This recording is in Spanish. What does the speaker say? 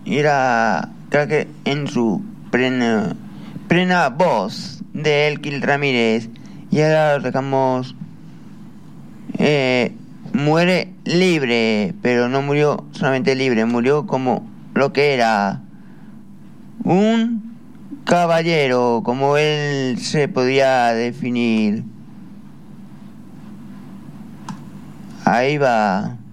era, creo que en su plena voz de Elkil Ramírez. Y ahora lo dejamos. Muere libre, pero no murió solamente libre, murió como lo que era un caballero, como él se podía definir. Ahí va.